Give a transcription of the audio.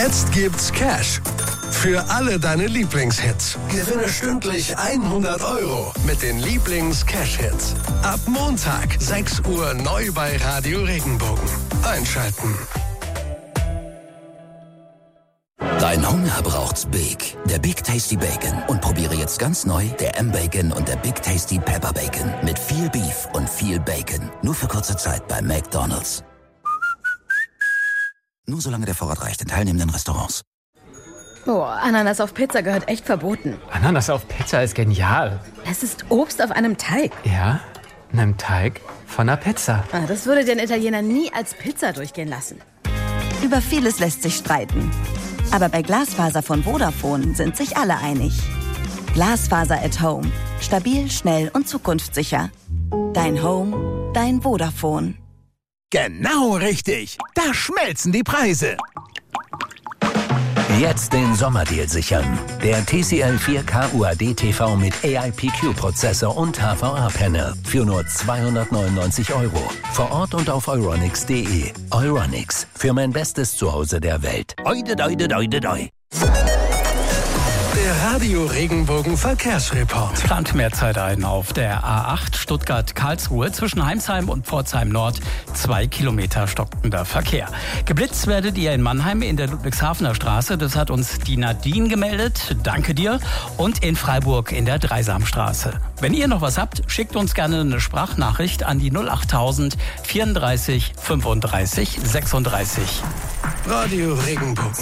Jetzt gibt's Cash für alle deine Lieblingshits. Gewinne stündlich 100 € mit den Lieblings-Cash-Hits. Ab Montag, 6 Uhr, neu bei Radio Regenbogen. Einschalten. Dein Hunger braucht's Big. Der Big Tasty Bacon. Und probiere jetzt ganz neu der M-Bacon und der Big Tasty Pepper Bacon. Mit viel Beef und viel Bacon. Nur für kurze Zeit bei McDonald's. Nur solange der Vorrat reicht in teilnehmenden Restaurants. Boah, Ananas auf Pizza gehört echt verboten. Ananas auf Pizza ist genial. Es ist Obst auf einem Teig. Ja, einem Teig von einer Pizza. Das würde den Italiener nie als Pizza durchgehen lassen. Über vieles lässt sich streiten. Aber bei Glasfaser von Vodafone sind sich alle einig. Glasfaser at Home. Stabil, schnell und zukunftssicher. Dein Home, dein Vodafone. Genau richtig. Da schmelzen die Preise. Jetzt den Sommerdeal sichern. Der TCL 4K UHD TV mit AIPQ-Prozessor und HVA-Panel für nur 299 €. Vor Ort und auf euronics.de. Euronics, für mein bestes Zuhause der Welt. Oide, doide, doide, doi. Der Radio Regenbogen Verkehrsreport. Plant mehr Zeit ein auf der A8 Stuttgart-Karlsruhe zwischen Heimsheim und Pforzheim Nord. 2 Kilometer stockender Verkehr. Geblitzt werdet ihr in Mannheim in der Ludwigshafener Straße. Das hat uns die Nadine gemeldet. Danke dir. Und in Freiburg in der Dreisamstraße. Wenn ihr noch was habt, schickt uns gerne eine Sprachnachricht an die 08000 34 35 36. Radio Regenbogen.